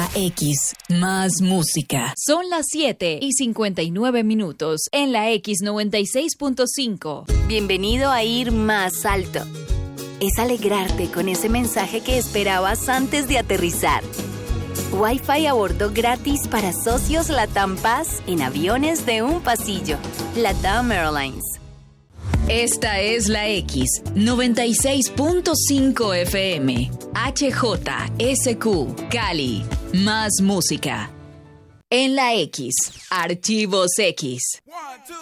La X, más música. Son las 7:59 en la X96.5. Bienvenido a Ir Más Alto. Es alegrarte con ese mensaje que esperabas antes de aterrizar. Wi-Fi a bordo gratis para socios LATAM Paz en aviones de un pasillo. LATAM Airlines. Esta es la X, 96.5 FM. HJSQ, Cali, más música. En la X, Archivos X.